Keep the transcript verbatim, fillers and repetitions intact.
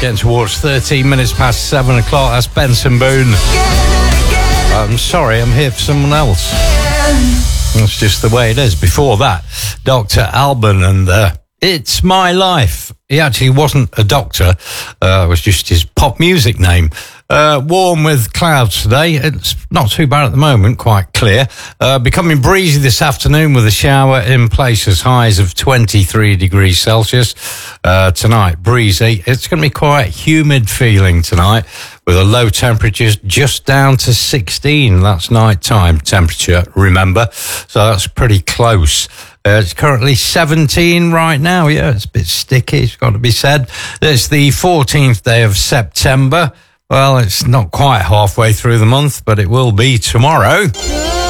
Getting towards thirteen minutes past seven o'clock. That's Benson Boone. I'm sorry, I'm here for someone else. That's just the way it is. Before that, Doctor Alban and uh, It's My Life. He actually wasn't a doctor. Uh, it was just his pop music name. Uh, warm with clouds today. It's not too bad at the moment, quite clear. Uh, becoming breezy this afternoon with a shower in places, highs of twenty-three degrees Celsius. Uh, tonight, breezy. It's going to be quite humid feeling tonight with a low temperature just down to sixteen. That's nighttime temperature, remember. So that's pretty close. Uh, it's currently seventeen right now. Yeah, it's a bit sticky, it's got to be said. It's the fourteenth day of September. Well, it's not quite halfway through the month, but it will be tomorrow.